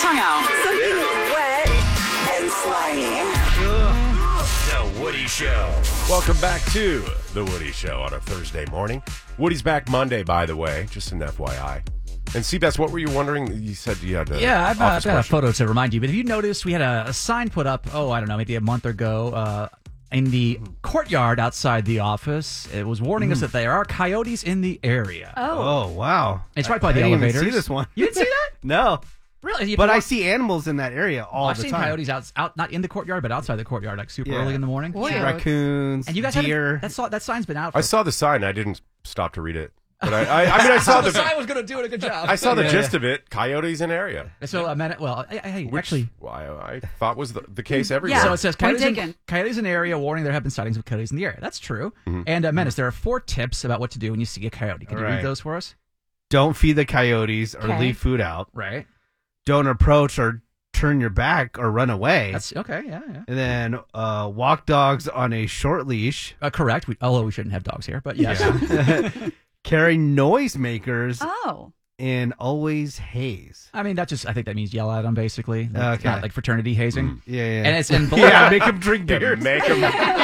Something wet and slimy. The Woody Show. Welcome back to The Woody Show on a Thursday morning. Woody's back Monday, by the way, just an FYI. And Seabass, what were you wondering? You said you had a I've got a question. photo to remind you. But have you noticed we had a sign put up, I don't know, maybe a month ago, in the courtyard outside the office. It was warning us that there are coyotes in the area. Oh, wow. It's right by the I didn't even elevators. see this one. You didn't see that? No. Really? But I see animals in that area all I've the seen time. coyotes out, not in the courtyard, but outside the courtyard, like super early in the morning. Raccoons, And you guys deer. that sign's been out. I saw the sign. I didn't stop to read it. But I saw the sign was going to do it a good job. I saw the gist of it. Coyotes in area. So hey, Which actually, I thought was the case everywhere. So it says Point coyotes in area, warning there have been sightings of coyotes in the area. That's true. And Menace, there are 4 tips about what to do when you see a coyote. Can you read those for us? Don't feed the coyotes or Okay. leave food out. Right. Don't approach or turn your back or run away. That's okay. Yeah. And then walk dogs on a short leash. Correct. Although we shouldn't have dogs here, but yes. Carry noisemakers Oh. and always haze. I mean, I think that means yell at them, basically. That's Okay. not like fraternity hazing. Yeah, yeah. And it's in make them drink beer. Make them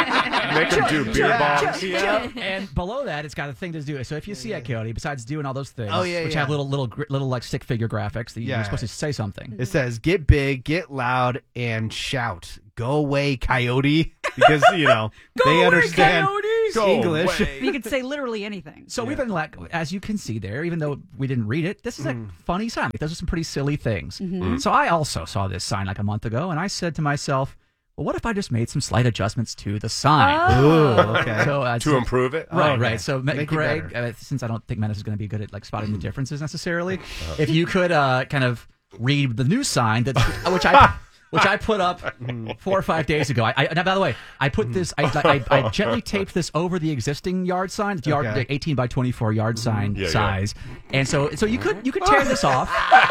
do beer bongs. And below that, it's got a thing to do. So if you see a coyote, besides doing all those things, which yeah. have little like stick figure graphics, that you're supposed to say something. It says, get big, get loud, and shout. Go away, coyote. Because, they understand English. You could say literally anything. So we've been as you can see there, even though we didn't read it, this is a funny sign. Those are some pretty silly things. So I also saw this sign like a month ago, and I said to myself, well, what if I just made some slight adjustments to the sign? Ooh, okay. So, To improve it? Right. So, Make it Greg, since I don't think Menace is going to be good at spotting the differences necessarily, if you could kind of read the new sign which I put up 4 or 5 days ago. Now, by the way, I put this. I gently taped this over the existing yard sign, the 18 by 24 yard sign size, and so you could tear this off.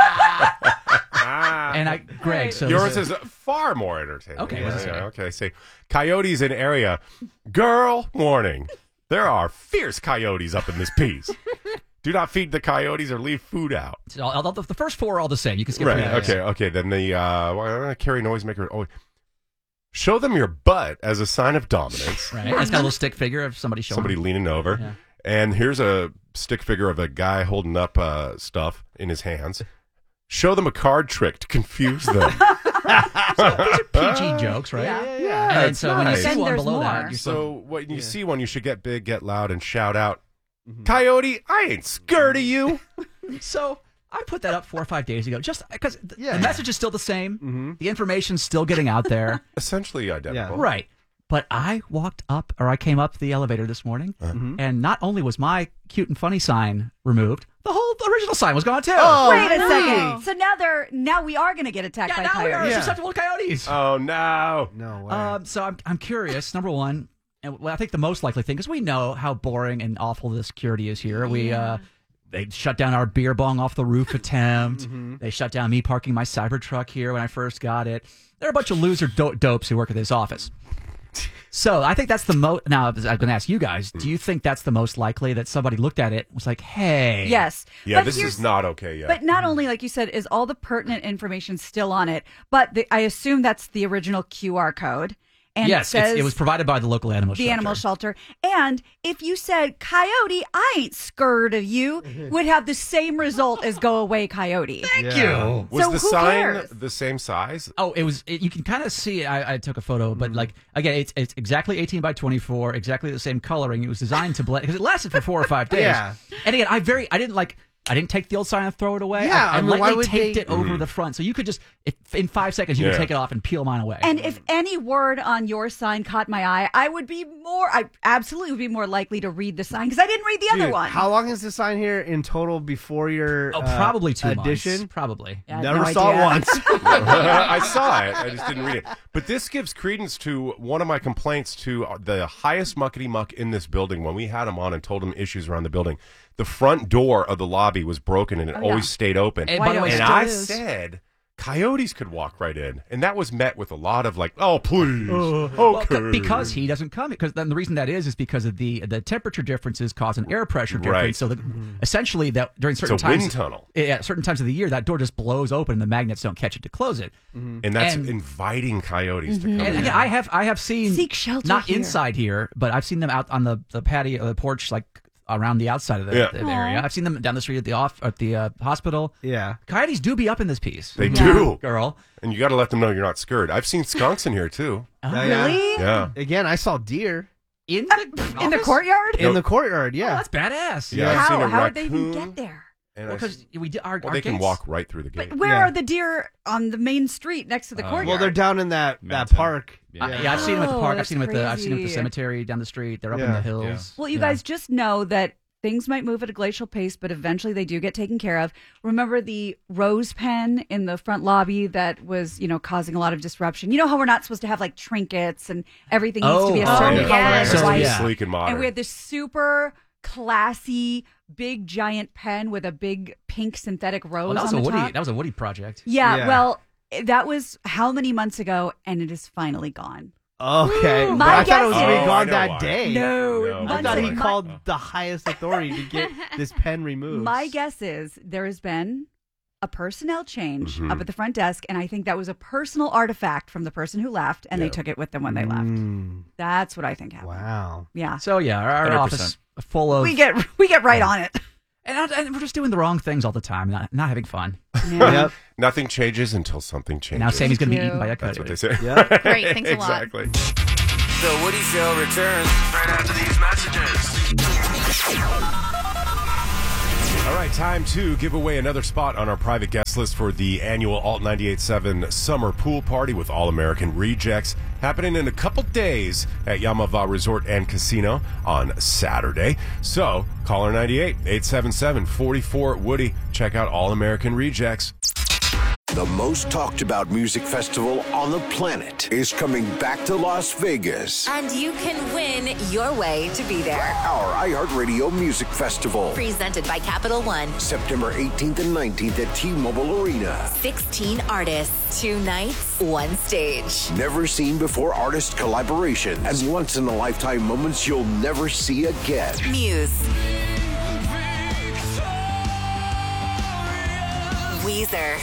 And Greg, so yours is far more entertaining. Okay, what's it say? Okay. Say, coyotes in area. Girl, warning. There are fierce coyotes up in this piece. Do not feed the coyotes or leave food out. So, the first 4 are all the same. You can skip through those. Okay. Then the carry noisemaker. Oh, show them your butt as a sign of dominance. Right. It's got a little stick figure of somebody showing. Somebody leaning over. Yeah. And here's a stick figure of a guy holding up stuff in his hands. Show them a card trick to confuse them. So these are PG jokes, right? Yeah. And then, so when you see Then one there's below more. that, So when you see one, you should get big, get loud, and shout out, Coyote, I ain't scared of you. So I put that up 4 or 5 days ago, just because the message is still the same. The information's still getting out there. Essentially identical. Right. But I came up the elevator this morning, and not only was my cute and funny sign removed, the whole original sign was gone too. Oh, Wait a no. second. So now we are going to get attacked by now we are coyotes. susceptible to coyotes. Oh, no. No way. So I'm curious. Number one, and I think the most likely thing is we know how boring and awful the security is here. They shut down our beer bong off the roof attempt. They shut down me parking my Cybertruck here when I first got it. There are a bunch of loser dopes who work at this office. So I think that's the most. Now I'm going to ask you guys: do you think that's the most likely that somebody looked at it and was like, "Hey, Yes. Yeah, But this here's- is not okay yet. But not only, like you said, is all the pertinent information still on it, but I assume that's the original QR code. And yes, it says it was provided by the local animal shelter. the animal shelter. And if you said, Coyote, I ain't scared of you, would have the same result as go away, Coyote. Thank you. Was So the who sign cares? the same size? Oh, you can kind of see it. I took a photo, but again, it's exactly 18 by 24, exactly the same coloring. It was designed to blend because it lasted for 4 or 5 days. Yeah. And again, I didn't take the old sign and throw it away. Yeah, I I mean, why lightly would taped they- it over the front, so you could just in 5 seconds you could take it off and peel mine away. And if any word on your sign caught my eye, I absolutely would be more likely to read the sign because I didn't read the other Dude, one. How long is the sign here in total before your probably 2 edition? months. Probably. I had Never no saw idea. it once. I saw it. I just didn't read it. But this gives credence to one of my complaints to the highest muckety muck in this building when we had him on and told him issues around the building. The front door of the lobby was broken and it always stayed open. And by the way, and still I is. said, Coyotes could walk right in, and that was met with a lot of like, "Oh, please, Well, okay." because he doesn't come. Because then the reason that is because of the temperature differences cause an air pressure difference. Right. So essentially, that during certain It's a times, wind tunnel. At certain times of the year, that door just blows open, and the magnets don't catch it to close it. and that's and- inviting coyotes to come And in. again, I have seen Seek shelter not here. inside here, but I've seen them out on the patio, the porch, like around the outside of the area. I've seen them down the street at the hospital. Yeah. Coyotes do be up in this piece. They do, Girl. and you got to let them know you're not scared. I've seen skunks in here too. Really? Yeah, Again, I saw deer In In the courtyard? in the courtyard. Yeah. Oh, that's badass. Yeah. I've seen a How did they even raccoon. get there? and Well, I because we did our they can gates- walk right through the gate. But where Yeah. are the deer on the main street next to the courtyard? Well, they're down in that Mountain. park. Yeah, I've seen them at the park. Oh, I've seen them at the that's cemetery down the street. They're up in Yeah. the hills. Well, you Yeah. guys just know that things might move at a glacial pace, but eventually they do get taken care of. Remember the rose pen in the front lobby that was, causing a lot of disruption? You know how we're not supposed to have like trinkets and everything needs to be a certain yeah. color and So, white. yeah. Sleek and modern. And we had this super classy, big giant pen with a big pink synthetic rose Well, that was on a the Woody. top. That was a Woody project. Yeah, Yeah. well, that was how many months ago, and it is finally gone. Okay. My But I thought it was guess being is- gone I know that why. day. No, I months thought he ago. called the highest authority to get this pen removed. My guess is there has been a personnel change Mhm. up at the front desk, and I think that was a personal artifact from the person who left, and they took it with them when they left. That's what I think happened. Wow. Yeah, So yeah, our 100%. office full of we get right on it. and we're just doing the wrong things all the time, not having fun. Yeah. Yep. Nothing changes until something changes. Now Sammy's going to be Thank eaten by a you. That's coyote. what they say. Yep. Great, thanks a lot. Exactly. The Woody Show returns right after these messages. All right, time to give away another spot on our private guest list for the annual Alt 98.7 Summer Pool Party with All-American Rejects, happening in a couple days at Yamava Resort and Casino on Saturday. So, caller 98-877-44-WOODY. Check out All-American Rejects. The most talked about music festival on the planet is coming back to Las Vegas. And you can win your way to be there. Our iHeartRadio Music Festival. Presented by Capital One. September 18th and 19th at T-Mobile Arena. 16 artists, 2 nights, 1 stage. Never seen before artist collaboration and once in a lifetime moments you'll never see again. Muse. Weezer.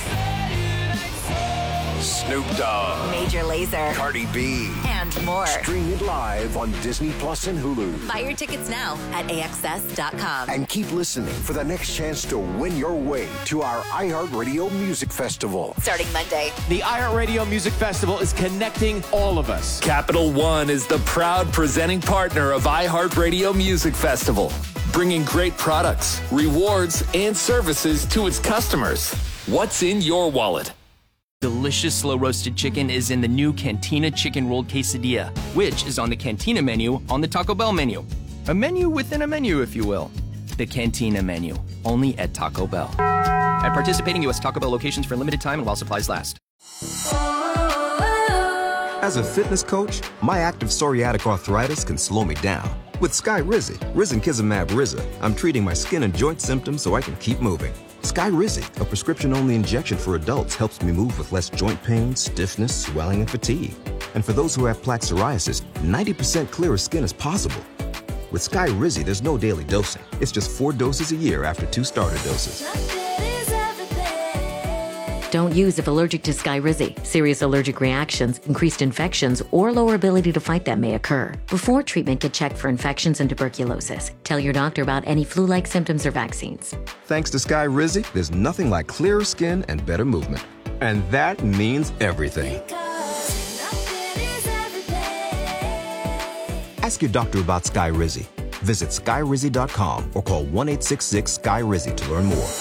Snoop Dogg. Major Lazer. Cardi B. And more. Stream it live on Disney Plus and Hulu. Buy your tickets now at AXS.com. And keep listening for the next chance to win your way to our iHeartRadio Music Festival. Starting Monday. The iHeartRadio Music Festival is connecting all of us. Capital One is the proud presenting partner of iHeartRadio Music Festival, bringing great products, rewards, and services to its customers. What's in your wallet? Delicious slow roasted chicken is in the new Cantina Chicken Rolled Quesadilla, which is on the Cantina menu on the Taco Bell menu. A menu within a menu, if you will. The Cantina menu, only at Taco Bell. At participating U.S. Taco Bell locations for a limited time and while supplies last. As a fitness coach, my active psoriatic arthritis can slow me down. With Skyrizi, Risankizumab Riza, I'm treating my skin and joint symptoms so I can keep moving. Skyrizi, a prescription-only injection for adults, helps me move with less joint pain, stiffness, swelling, and fatigue. And for those who have plaque psoriasis, 90% clearer skin is possible. With Skyrizi, there's no daily dosing. It's just 4 doses a year after 2 starter doses. Don't use if allergic to Skyrizi. Serious allergic reactions, increased infections, or lower ability to fight them may occur. Before treatment, get checked for infections and tuberculosis. Tell your doctor about any flu-like symptoms or vaccines. Thanks to Skyrizi, there's nothing like clearer skin and better movement. And that means everything. Ask your doctor about Skyrizi. Visit Skyrizi.com or call 1-866-SKY-RIZI to learn more.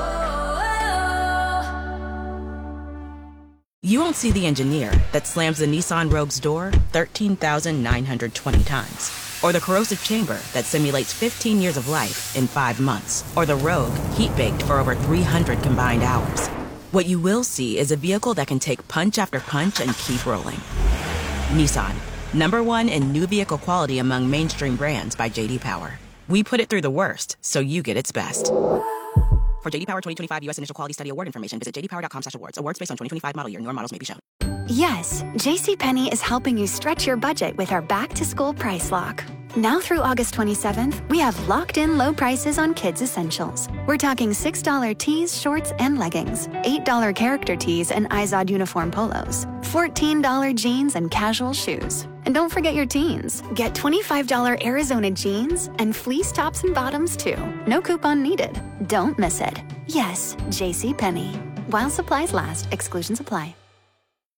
You won't see the engineer that slams the Nissan Rogue's door 13,920 times. Or the corrosive chamber that simulates 15 years of life in 5 months. Or the Rogue heat-baked for over 300 combined hours. What you will see is a vehicle that can take punch after punch and keep rolling. Nissan, #1 in new vehicle quality among mainstream brands by J.D. Power. We put it through the worst, so you get its best. For JD Power 2025 U.S. Initial Quality Study Award information, visit jdpower.com/awards. Awards based on 2025 model year. Newer models may be shown. Yes, JCPenney is helping you stretch your budget with our back-to-school price lock. Now through August 27th, we have locked-in low prices on kids' essentials. We're talking $6 tees, shorts, and leggings, $8 character tees and Izod uniform polos, $14 jeans and casual shoes. And don't forget your teens. Get $25 Arizona jeans and fleece tops and bottoms, too. No coupon needed. Don't miss it. Yes, JCPenney. While supplies last, exclusions apply.